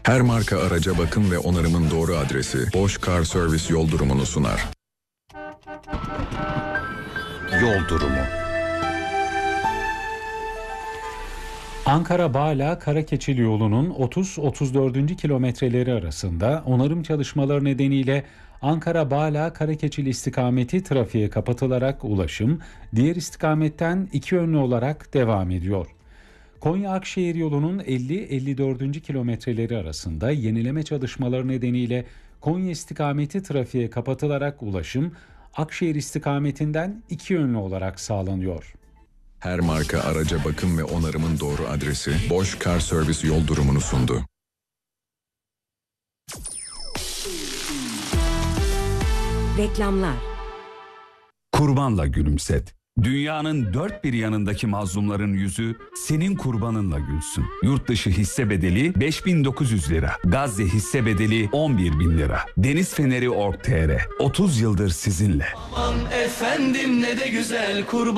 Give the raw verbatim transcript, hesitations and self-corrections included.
Her marka araca bakım ve onarımın doğru adresi Bosch Car Service yol durumunu sunar. Yol durumu. Ankara-Bağla Karakeçili yolunun otuz otuz dördüncü kilometreleri arasında onarım çalışmaları nedeniyle Ankara-Bağla Karakeçili istikameti trafiğe kapatılarak ulaşım diğer istikametten iki yönlü olarak devam ediyor. Konya-Akşehir yolunun elli elli dördüncü kilometreleri arasında yenileme çalışmaları nedeniyle Konya istikameti trafiğe kapatılarak ulaşım Akşehir istikametinden iki yönlü olarak sağlanıyor. Her marka araca bakım ve onarımın doğru adresi Bosch Car Service yol durumunu sundu. Reklamlar. Kurbanla gülümset. Dünyanın dört bir yanındaki mazlumların yüzü senin kurbanınla gülsün. Yurt dışı hisse bedeli beş bin dokuz yüz lira. Gazze hisse bedeli on bir bin lira. Deniz Feneri nokta org nokta tr otuz yıldır sizinle. Aman efendim ne de güzel kurban.